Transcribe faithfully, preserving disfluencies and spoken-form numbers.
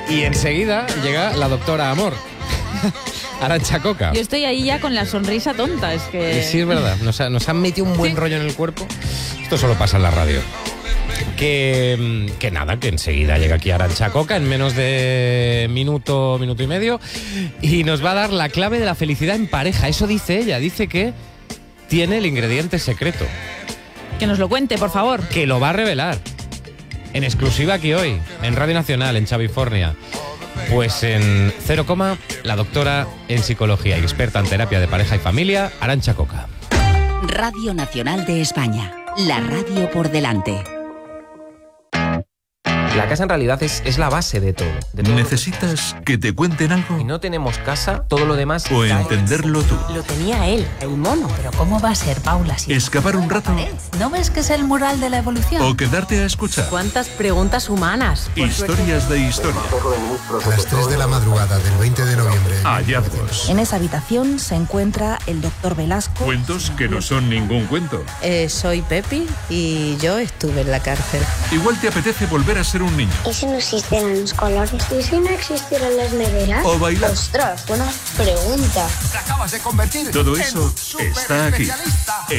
Y enseguida llega la doctora Amor, Arantxa Coca. Yo estoy ahí ya con la sonrisa tonta, es que... Sí, es verdad, nos, ha, nos han metido un buen sí. rollo en el cuerpo. Esto solo pasa en la radio. Que, que nada, que enseguida llega aquí Arantxa Coca en menos de minuto, minuto y medio y nos va a dar la clave de la felicidad en pareja. Eso dice ella, dice que tiene el ingrediente secreto. Que nos lo cuente, por favor. Que lo va a revelar. En exclusiva aquí hoy, en Radio Nacional, en Chavifornia. Pues en Cero Coma, la doctora en psicología y experta en terapia de pareja y familia, Arantxa Coca. Radio Nacional de España, la radio por delante. La casa en realidad es, es la base de todo. De todo. ¿Necesitas que te cuenten algo? Si no tenemos casa, todo lo demás... O cae. entenderlo tú. Lo tenía él, el mono. Pero ¿cómo va a ser, Paula? Si ¿Escapar un rato? ¿No ves que es el mural de la evolución? ¿O quedarte a escuchar? ¿Cuántas preguntas humanas? Historias de historia. A las tres de la madrugada del veinte de noviembre. Hallazgos. En esa habitación se encuentra el doctor Velasco. Cuentos que no son ningún cuento. Eh, soy Pepi y yo estuve en la cárcel. Igual te apetece volver a ser un niño. ¿Y si no existieran los colores? ¿Y si no existieran las neveras? O bailar. Ostras, buena pregunta. Te acabas de convertir Todo eso en un está aquí.